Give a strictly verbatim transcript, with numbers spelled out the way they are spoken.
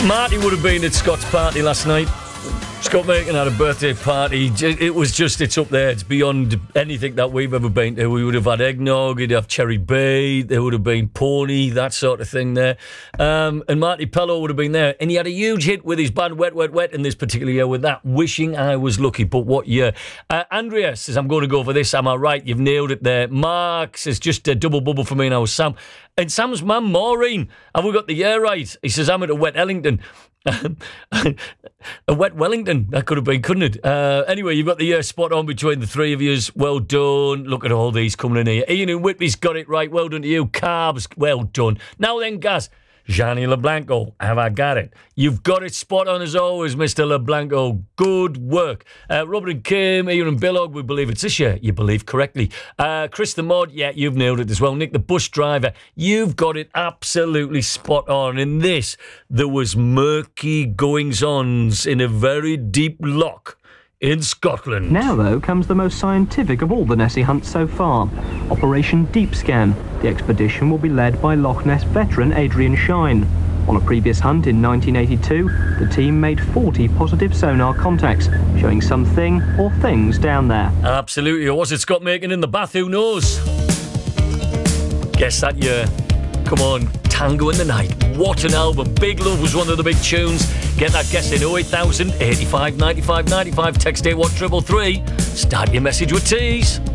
Marty would have been at Scott's party last night. Scott Makin had a birthday party. It was just, it's up there. It's beyond anything that we've ever been to. We would have had eggnog, we'd have cherry bay, there would have been pony, that sort of thing there. Um, and Marty Pello would have been there. And he had a huge hit with his band Wet, Wet, Wet in this particular year with that. Wishing I Was Lucky. But what year? Uh, Andrea says, I'm going to go for this. Am I right? You've nailed it there. Mark says, just a double bubble for me now. Sam. And Sam's mum, Maureen. Have we got the year right? He says, I'm at a Wet Ellington. A Wet Wellington, that could have been, couldn't it? Uh, anyway, you've got the year spot on between the three of you. Well done. Look at all these coming in here. Ian and Whitby's got it right. Well done to you. Carbs, well done. Now then, Gaz. Gianni LeBlanco, have I got it? You've got it spot on as always, Mister LeBlanco. Good work. Uh, Robert and Kim, Ian and Billog, we believe it's this year. You believe correctly. Uh, Chris the Mod, yeah, you've nailed it as well. Nick the Bus Driver, you've got it absolutely spot on. In this, there was murky goings-ons in a very deep loch in Scotland. Now, though, comes the most scientific of all the Nessie hunts so far, Operation Deep Scan. The expedition will be led by Loch Ness veteran Adrian Shine. On a previous hunt in nineteen eighty-two, the team made forty positive sonar contacts, showing something or things down there. Absolutely. Or was it Scott Makin in the bath? Who knows? Guess that year. Come on, Tango in the Night. What an album. Big Love was one of the big tunes. Get that guess in oh eight thousand, eighty-five, ninety-five, ninety-five. Text eight one three three three. Start your message with tease.